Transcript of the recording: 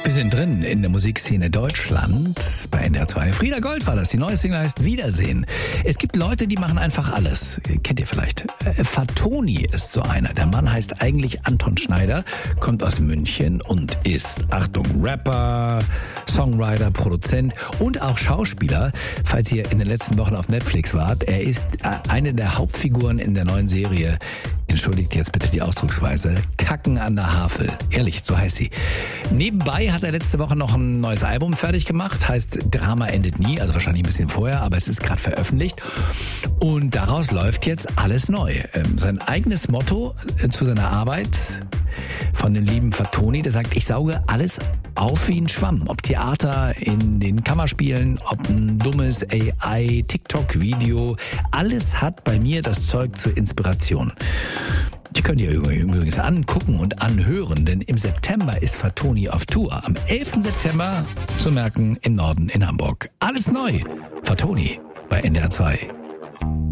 Wir sind drin in der Musikszene Deutschland bei NDR 2. Frieda Gold war das. Die neue Single heißt Wiedersehen. Es gibt Leute, die machen einfach alles. Kennt ihr vielleicht? Fatoni ist so einer. Der Mann heißt eigentlich Anton Schneider, kommt aus München und ist, Achtung, Rapper, Songwriter, Produzent und auch Schauspieler. Falls ihr in den letzten Wochen auf Netflix wart, er ist eine der Hauptfiguren in der neuen Serie. Entschuldigt jetzt bitte die Ausdrucksweise. Kacken an der Havel. Ehrlich, so heißt sie. Nebenbei hat er letzte Woche noch ein neues Album fertig gemacht. Heißt Drama endet nie. Also wahrscheinlich ein bisschen vorher, aber es ist gerade veröffentlicht. Und daraus läuft jetzt alles neu. Sein eigenes Motto zu seiner Arbeit von dem lieben Fatoni, der sagt, ich sauge alles auf wie ein Schwamm. Ob Theater in den Kammerspielen, ob ein dummes AI, TikTok-Video. Alles hat bei mir das Zeug zur Inspiration. Die könnt ihr übrigens angucken und anhören, denn im September ist Fatoni auf Tour. Am 11. September zu merken im Norden in Hamburg. Alles neu. Fatoni bei NDR 2.